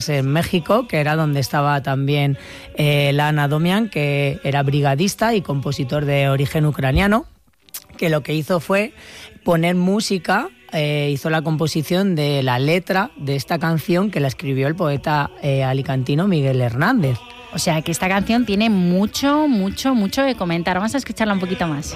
es en México, que era donde estaba también Lan Adomian, que era brigadista y compositor de origen ucraniano, que lo que hizo fue poner música, hizo la composición de la letra de esta canción que la escribió el poeta alicantino Miguel Hernández. O sea que esta canción tiene mucho que comentar. Vamos a escucharla un poquito más.